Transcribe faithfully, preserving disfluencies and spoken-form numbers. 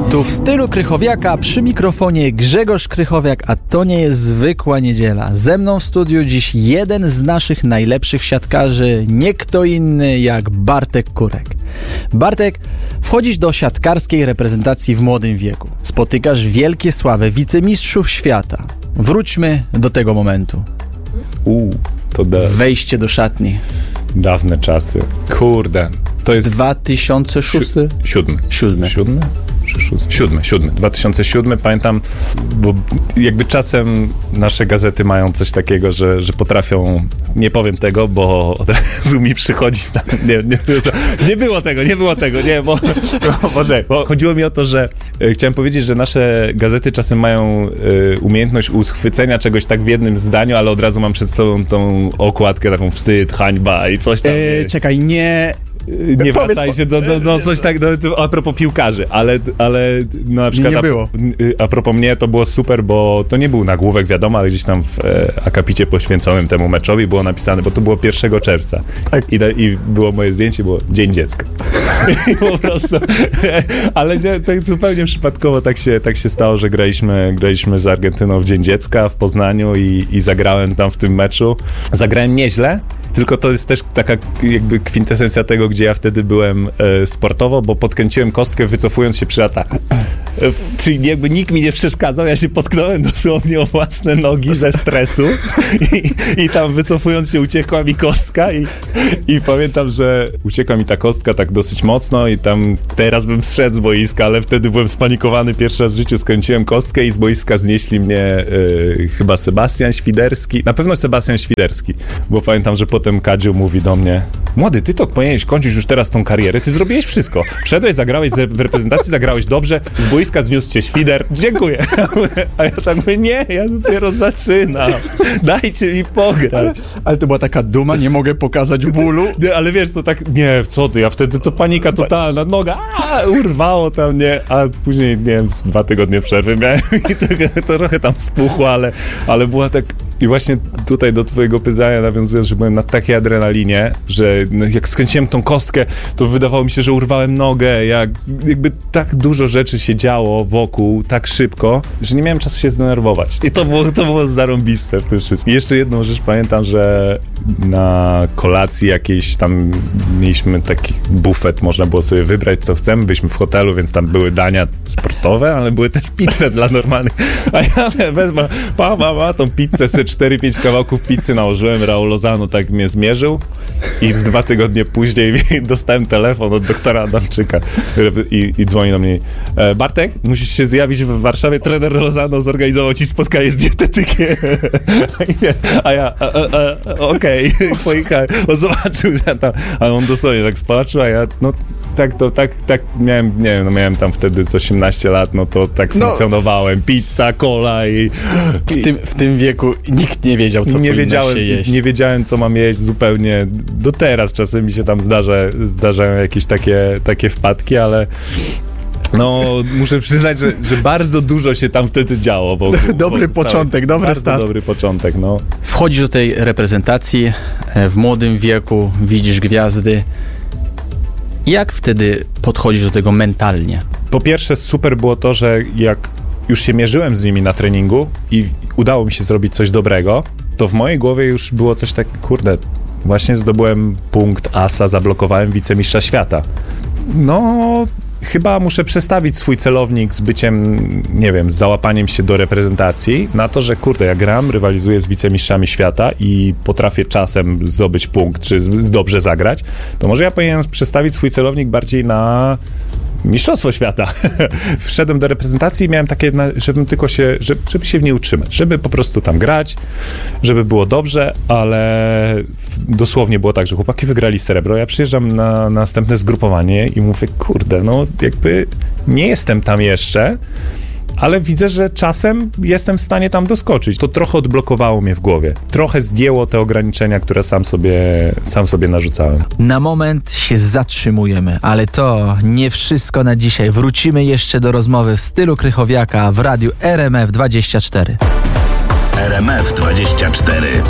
Tu w stylu Krychowiaka przy mikrofonie Grzegorz Krychowiak, a to nie jest zwykła niedziela. Ze mną w studiu dziś jeden z naszych najlepszych siatkarzy, nie kto inny jak Bartek Kurek. Bartek, wchodzisz do siatkarskiej reprezentacji w młodym wieku. Spotykasz wielkie sławy wicemistrzów świata. Wróćmy do tego momentu. Uuu, to da... Wejście do szatni. Dawne czasy. Kurde, to jest... dwa tysiące szósty? Si- siódmy. Siódmy. Siódmy? Czy szósty? Siódmy, siódmy. dwa tysiące siódmy, pamiętam, bo jakby czasem nasze gazety mają coś takiego, że, że potrafią, nie powiem tego, bo od razu mi przychodzi, tam, nie, nie, nie było tego, nie było tego, nie, bo, bo, bo chodziło mi o to, że e, chciałem powiedzieć, że nasze gazety czasem mają e, umiejętność uschwycenia czegoś tak w jednym zdaniu, ale od razu mam przed sobą tą okładkę, taką wstyd, hańba i coś tam. E, czekaj, nie... Nie wracaj się do, do, do coś tak, do, do, a propos piłkarzy, ale, ale no na przykład nie, nie było. A, a propos mnie to było super, bo to nie był nagłówek, wiadomo, ale gdzieś tam w e, akapicie poświęconym temu meczowi było napisane, bo to było pierwszego czerwca tak. I, da, i było moje zdjęcie, było Dzień Dziecka. I po prostu, ale nie, tak zupełnie przypadkowo tak się, tak się stało, że graliśmy, graliśmy z Argentyną w Dzień Dziecka w Poznaniu i, i zagrałem tam w tym meczu. Zagrałem nieźle, tylko to jest też taka jakby kwintesencja tego, gdzie ja wtedy byłem e, sportowo, bo podkręciłem kostkę, wycofując się przy ataku. E, czyli jakby nikt mi nie przeszkadzał, ja się potknąłem dosłownie o własne nogi ze stresu i, i tam wycofując się uciekła mi kostka i, i pamiętam, że uciekła mi ta kostka tak dosyć mocno i tam teraz bym zszedł z boiska, ale wtedy byłem spanikowany, pierwszy raz w życiu skręciłem kostkę i z boiska znieśli mnie e, chyba Sebastian Świderski, na pewno Sebastian Świderski, bo pamiętam, że potem Kadziu mówi do mnie: młody, ty to powinieneś kończyć już teraz tą karierę, ty zrobiłeś wszystko. Wszedłeś, zagrałeś w reprezentacji, zagrałeś dobrze, z boiska zniósł cię Świder, dziękuję. A ja tak mówię, nie, ja dopiero zaczynam. Dajcie mi pograć. Ale, ale to była taka duma, nie mogę pokazać bólu. Nie, ale wiesz, to tak, nie, co ty, ja wtedy to panika totalna, noga, a, urwało tam, nie, a później, nie wiem, z dwa tygodnie przerwy miałem i to, to trochę tam spuchło, ale, ale była tak. I właśnie tutaj do twojego pytania nawiązując, że byłem na takiej adrenalinie, że jak skręciłem tą kostkę, to wydawało mi się, że urwałem nogę, jak jakby tak dużo rzeczy się działo wokół, tak szybko, że nie miałem czasu się zdenerwować. I to było, to było zarąbiste w tym wszystkim. I jeszcze jedną rzecz pamiętam, że na kolacji jakiejś tam mieliśmy taki bufet, można było sobie wybrać co chcemy, byliśmy w hotelu, więc tam były dania sportowe, ale były też pizze dla normalnych. A ja wezmę, pa, ma, ma tą pizzę, sobie cztery pięć kawałków pizzy nałożyłem, Raul Lozano tak mnie zmierzył i z dwa tygodnie później dostałem telefon od doktora Adamczyka i, i dzwoni do mnie: e, Bartek, musisz się zjawić w Warszawie, trener Lozano zorganizował ci spotkanie z dietetykiem. A ja, okej, okay. Pojechałem, on zobaczył, że ja tam, ale on dosłownie tak spatrzył, a ja, no tak, to tak, tak miałem, nie wiem, no miałem tam wtedy z osiemnaście lat, no to tak no, funkcjonowałem, pizza, cola i... i w, tym, w tym wieku nikt nie wiedział, co nie powinno wiedziałem, się jeść. Nie wiedziałem, co mam jeść zupełnie. Do teraz czasem mi się tam zdarza, zdarzają jakieś takie, takie wpadki, ale... No, muszę przyznać, że, że bardzo dużo się tam wtedy działo. Bo, dobry bo, początek, dobry bardzo start. dobry początek, no. Wchodzisz do tej reprezentacji w młodym wieku, widzisz gwiazdy. Jak wtedy podchodzisz do tego mentalnie? Po pierwsze, super było to, że jak już się mierzyłem z nimi na treningu i udało mi się zrobić coś dobrego, to w mojej głowie już było coś tak, kurde, właśnie zdobyłem punkt asa, zablokowałem wicemistrza świata. No... Chyba muszę przestawić swój celownik z byciem, nie wiem, z załapaniem się do reprezentacji na to, że kurde, ja gram, rywalizuję z wicemistrzami świata i potrafię czasem zdobyć punkt, czy z, dobrze zagrać, to może ja powinienem przestawić swój celownik bardziej na mistrzostwo świata. Wszedłem do reprezentacji i miałem takie, żebym tylko się, żeby się w niej utrzymać, żeby po prostu tam grać, żeby było dobrze, ale dosłownie było tak, że chłopaki wygrali srebro, ja przyjeżdżam na następne zgrupowanie i mówię, kurde, no jakby nie jestem tam jeszcze, ale widzę, że czasem jestem w stanie tam doskoczyć. To trochę odblokowało mnie w głowie. Trochę zdjęło te ograniczenia, które sam sobie, sam sobie narzucałem. Na moment się zatrzymujemy, ale to nie wszystko na dzisiaj. Wrócimy jeszcze do rozmowy w stylu Krychowiaka w radiu R M F dwadzieścia cztery. R M F dwadzieścia cztery.